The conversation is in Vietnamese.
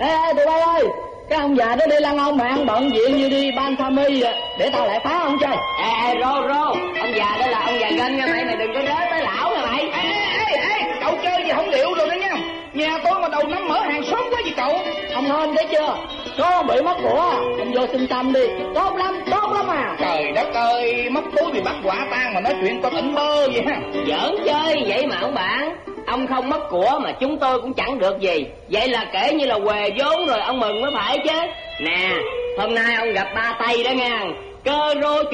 Ê tụi bay ơi, cái ông già đó đi lăn ông mà ăn bận diện như đi ban tham y, để tao lại phá ông chơi. Rô, ông già đó là ông già gân nha mày đừng có rớt tới lão nha mày. Cậu chơi gì không điệu rồi đó nha. Nhà tôi mà đầu năm mở hàng sớm quá gì cậu. Ông Hên thấy chưa, có bị mất của, ông vô xin tâm đi, tốt lắm à. Trời đất ơi, móc túi bị bắt quả tang mà nói chuyện con ỉnh bơ vậy ha. Giỡn chơi vậy mà ông bạn. Ông không mất của mà chúng tôi cũng chẳng được gì. Vậy là kể như là huề vốn rồi ông mừng mới phải chứ. Nè, hôm nay ông gặp ba tay đó nha. Cơ rô